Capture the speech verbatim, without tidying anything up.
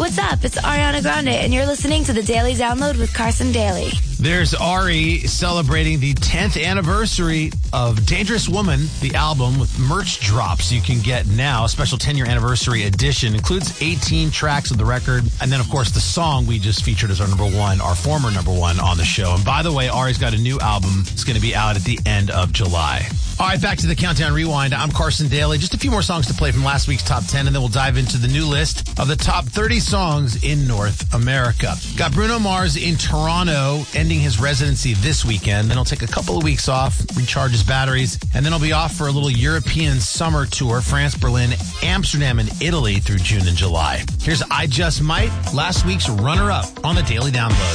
What's up? It's Ariana Grande, and you're listening to the Daily Download with Carson Daly. There's Ari celebrating the tenth anniversary of Dangerous Woman, the album, with merch drops you can get now. A special ten-year anniversary edition includes eighteen tracks of the record. And then, of course, the song we just featured as our number one, our former number one on the show. And by the way, Ari's got a new album. It's going to be out at the end of July. All right, back to the Countdown Rewind. I'm Carson Daly. Just a few more songs to play from last week's top ten, and then we'll dive into the new list of the top thirty songs in North America. Got Bruno Mars in Toronto, ending his residency this weekend. Then he'll take a couple of weeks off, recharge his batteries, and then he'll be off for a little European summer tour, France, Berlin, Amsterdam, and Italy through June and July. Here's I Just Might, last week's runner-up on the Daily Download.